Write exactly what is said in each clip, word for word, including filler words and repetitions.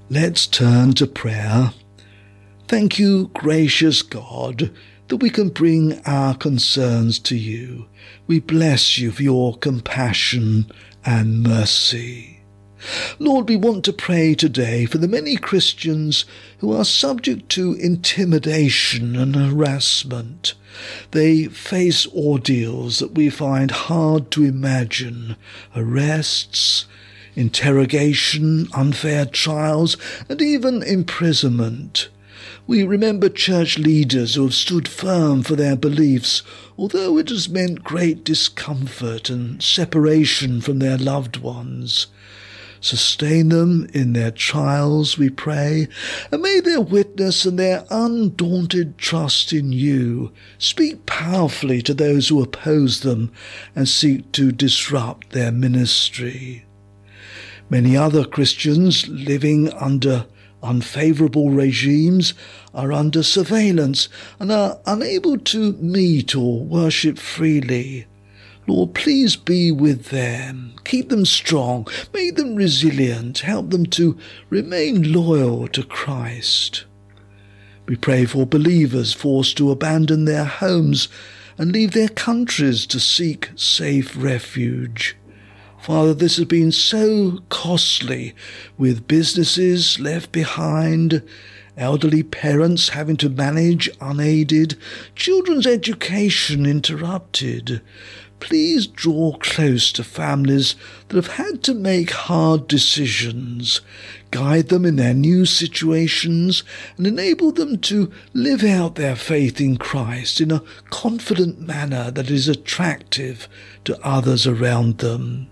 Let's turn to prayer. Thank you, gracious God, that we can bring our concerns to you. We bless you for your compassion and mercy. Lord, we want to pray today for the many Christians who are subject to intimidation and harassment. They face ordeals that we find hard to imagine, arrests, interrogation, unfair trials, and even imprisonment. We remember church leaders who have stood firm for their beliefs, although it has meant great discomfort and separation from their loved ones. Sustain them in their trials, we pray, and may their witness and their undaunted trust in you speak powerfully to those who oppose them and seek to disrupt their ministry. Many other Christians living under unfavourable regimes are under surveillance and are unable to meet or worship freely. Lord, please be with them. Keep them strong. Make them resilient. Help them to remain loyal to Christ. We pray for believers forced to abandon their homes and leave their countries to seek safe refuge. Father, this has been so costly, with businesses left behind, elderly parents having to manage unaided, children's education interrupted. Please draw close to families that have had to make hard decisions, guide them in their new situations, and enable them to live out their faith in Christ in a confident manner that is attractive to others around them.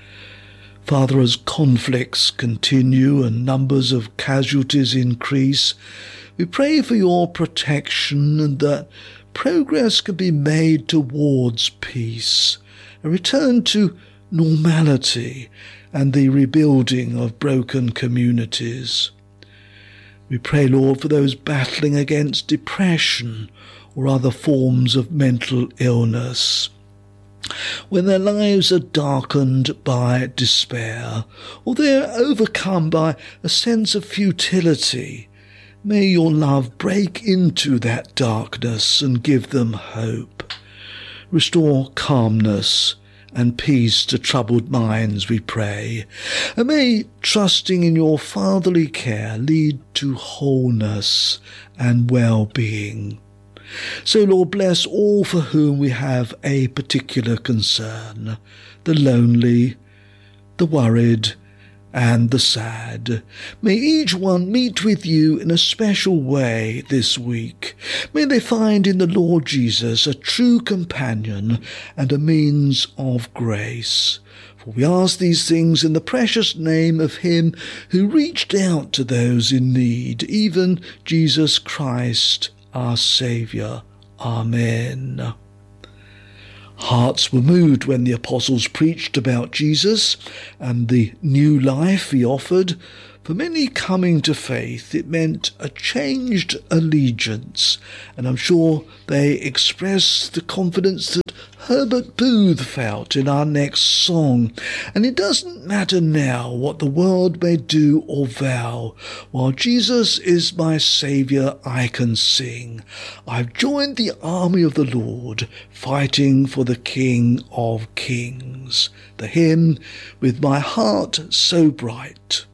Father, as conflicts continue and numbers of casualties increase, we pray for your protection and that progress can be made towards peace, a return to normality and the rebuilding of broken communities. We pray, Lord, for those battling against depression or other forms of mental illness, when their lives are darkened by despair, or they are overcome by a sense of futility. May your love break into that darkness and give them hope. Restore calmness and peace to troubled minds, we pray, and may trusting in your fatherly care lead to wholeness and well-being. So, Lord, bless all for whom we have a particular concern, the lonely, the worried, and the sad. May each one meet with you in a special way this week. May they find in the Lord Jesus a true companion and a means of grace. For we ask these things in the precious name of him who reached out to those in need, even Jesus Christ, our Saviour. Amen. Hearts were moved when the apostles preached about Jesus and the new life he offered. For many coming to faith, it meant a changed allegiance, and I'm sure they expressed the confidence that Herbert Booth felt in our next song. And it doesn't matter now what the world may do or vow, while Jesus is my Saviour I can sing. I've joined the army of the Lord, fighting for the King of Kings. The hymn, With My Heart So Bright.